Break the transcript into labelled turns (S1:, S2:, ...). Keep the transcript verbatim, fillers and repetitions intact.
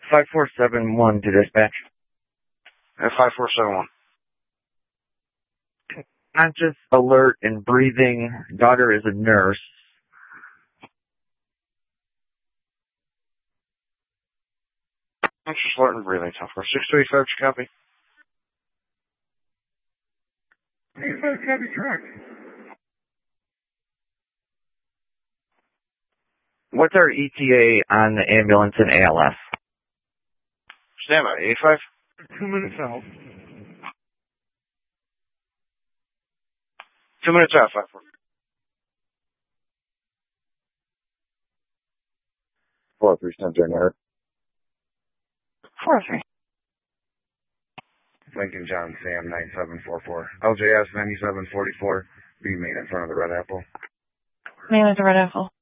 S1: five four seven one to dispatch.
S2: At five four seven one.
S1: Conscious, alert, and breathing. Daughter is a nurse.
S2: Conscious, alert, and breathing. ten four six two eight five, copy.
S3: eight five, copy, track.
S1: What's our E T A on the ambulance and A L S?
S2: Stand by, eight five.
S3: Two minutes out.
S2: Two minutes out, five four.
S1: four three Center Nerd.
S2: four three.
S3: Lincoln John Sam nine seven four four. L J S ninety-seven forty-four. Be made in front of the Red Apple.
S4: Man at the Red Apple.